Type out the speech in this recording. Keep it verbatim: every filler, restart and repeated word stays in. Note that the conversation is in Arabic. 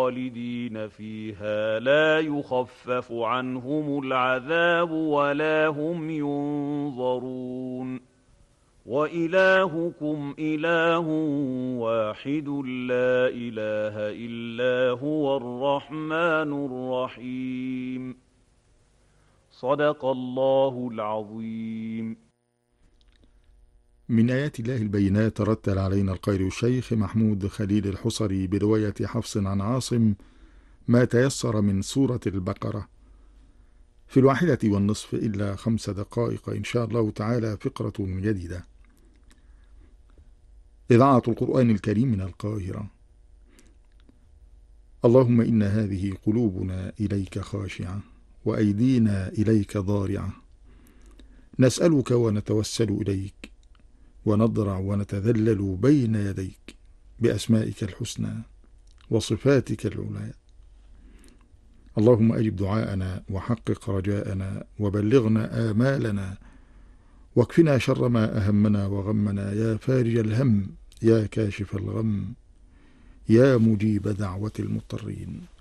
خالدين فيها لا يخفف عنهم العذاب ولا هم ينظرون وإلهكم إله واحد لا إله إلا هو الرحمن الرحيم. صدق الله العظيم. من آيات الله البينات رتل علينا القارئ الشيخ محمود خليل الحصري برواية حفص عن عاصم ما تيسر من سورة البقرة في الواحدة والنصف إلا خمس دقائق إن شاء الله تعالى. فقرة جديدة. إذاعة القرآن الكريم من القاهرة. اللهم إن هذه قلوبنا إليك خاشعة وأيدينا إليك ضارعة، نسألك ونتوسل إليك ونضرع ونتذلل بين يديك بأسمائك الحسنى وصفاتك العلى. اللهم أجب دعاءنا وحقق رجاءنا وبلغنا آمالنا واكفنا شر ما أهمنا وغمنا، يا فارج الهم يا كاشف الغم يا مجيب دعوة المضطرين.